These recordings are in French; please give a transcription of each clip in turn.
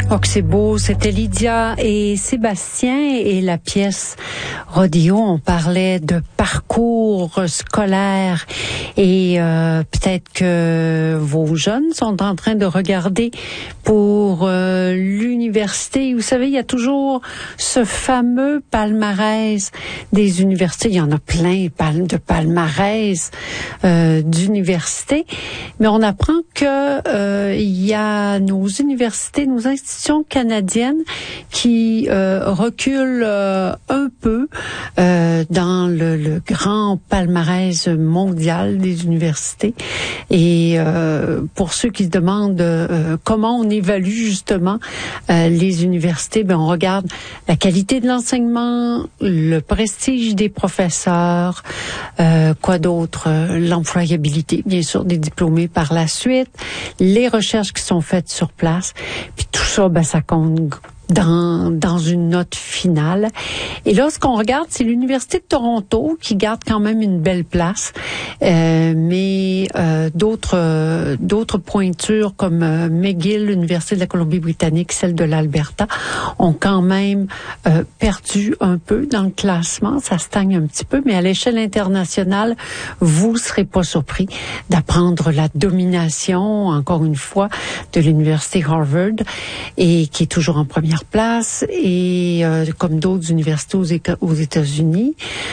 Oh, que c'est beau, c'était Lydia et Sébastien et la pièce Rodeo. On parlait de parcours scolaire et peut-être que vos jeunes sont en train de regarder pour l'université. Vous savez, il y a toujours ce fameux palmarès des universités. Il y en a plein de palmarès d'universités, mais on apprend que il y a nos universités, nos institutions canadiennes qui reculent un peu dans le grand palmarès mondial des universités. Et pour ceux qui se demandent comment on évalue justement les universités, on regarde la qualité de l'enseignement, le prestige des professeurs, quoi d'autre, l'employabilité, bien sûr, des diplômés par la suite, les recherches qui sont faites sur place, puis tout ça, ça compte dans une note finale. Et là, ce qu'on regarde, c'est l'Université de Toronto qui garde quand même une belle place, mais d'autres pointures comme McGill, l'Université de la Colombie-Britannique, celle de l'Alberta, ont quand même perdu un peu dans le classement. Ça stagne un petit peu, mais à l'échelle internationale, vous serez pas surpris d'apprendre la domination, encore une fois, de l'Université Harvard, et qui est toujours en première place, et comme d'autres universités aux États-Unis.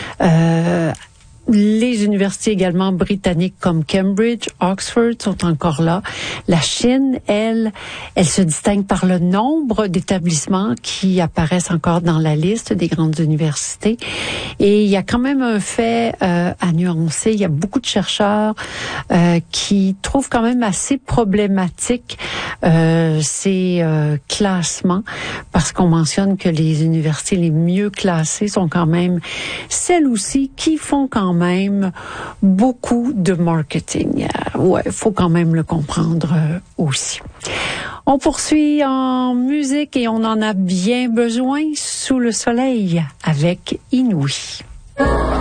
Les universités également britanniques comme Cambridge, Oxford sont encore là. La Chine, elle se distingue par le nombre d'établissements qui apparaissent encore dans la liste des grandes universités. Et il y a quand même un fait à nuancer. Il y a beaucoup de chercheurs qui trouvent quand même assez problématique ces classements, parce qu'on mentionne que les universités les mieux classées sont quand même celles aussi qui font quand même beaucoup de marketing. Ouais, faut quand même le comprendre aussi. On poursuit en musique et on en a bien besoin, Sous le soleil avec Inouï.